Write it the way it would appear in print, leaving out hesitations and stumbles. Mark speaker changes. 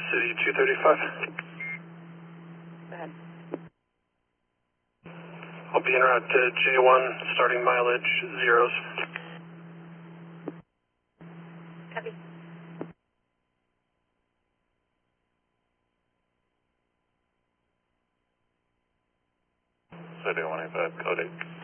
Speaker 1: City 235.
Speaker 2: Go ahead.
Speaker 1: I'll be en route to J1, starting mileage zeros.
Speaker 2: Copy.
Speaker 1: City 185, code 8.